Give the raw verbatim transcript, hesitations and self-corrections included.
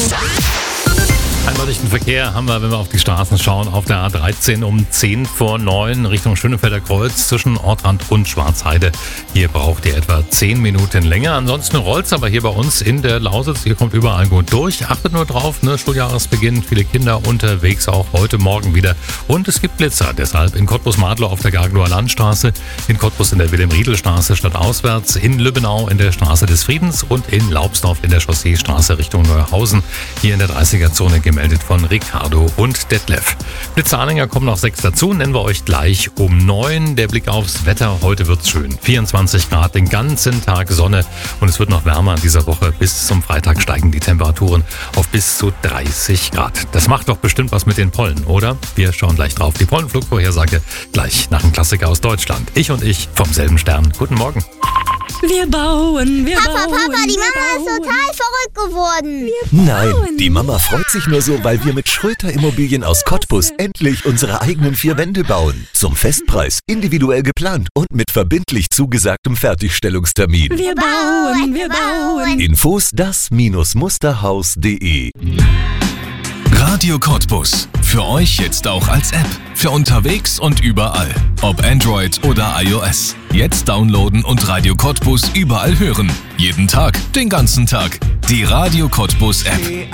Einheitlichen Verkehr haben wir, wenn wir auf die Straßen schauen, auf der A dreizehn um zehn vor neun Richtung Schönefelder Kreuz zwischen Ortrand und Schwarzheide. Hier braucht ihr etwa zehn Minuten länger. Ansonsten rollt's aber hier bei uns in der Lausitz. Hier kommt überall gut durch. Achtet nur drauf, ne? Schuljahresbeginn, viele Kinder unterwegs, auch heute Morgen wieder. Und es gibt Blitzer. Deshalb in Cottbus-Madlow auf der Gaglower Landstraße, in Cottbus in der Wilhelm-Riedel-Straße stadtauswärts, in Lübbenau in der Straße des Friedens und in Laubsdorf in der Chausseestraße Richtung Neuhausen. Hier in der dreißiger-Zone gemeldet von Ricardo und Detlef. Blitzeranhänger kommen noch sechs dazu, nennen wir euch gleich um neun. Der Blick aufs Wetter, heute wird's schön. vierundzwanzig Grad, den ganzen Tag Sonne und es wird noch wärmer in dieser Woche. Bis zum Freitag steigen die Temperaturen auf bis zu dreißig Grad. Das macht doch bestimmt was mit den Pollen, oder? Wir schauen gleich drauf. Die Pollenflugvorhersage gleich nach einem Klassiker aus Deutschland. Ich und ich vom selben Stern. Guten Morgen. Wir bauen, wir Papa, bauen. Papa, die Mama bauen. ist total verrückt geworden. Nein, die Mama freut sich nur so, weil wir mit Schröter Immobilien aus Cottbus endlich unsere eigenen vier Wände bauen. Zum Festpreis, individuell geplant und mit verbindlich zugesagtem Fertigstellungstermin. Wir bauen, wir bauen. Infos das Musterhaus punkt de. Radio Cottbus. Für euch jetzt auch als App. Für unterwegs und überall. Ob Android oder iOS. Jetzt downloaden und Radio Cottbus überall hören. Jeden Tag, den ganzen Tag. Die Radio Cottbus App.